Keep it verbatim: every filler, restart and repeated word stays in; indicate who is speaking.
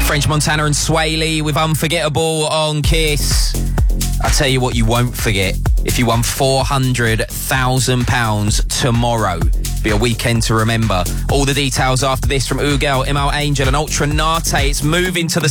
Speaker 1: French Montana and Sway Lee with Unforgettable on Kiss. I tell you what you won't forget. If you won four hundred thousand pounds tomorrow, be a weekend to remember. All the details after this from Ugel, Imal Angel and Ultra Nate. It's moving to the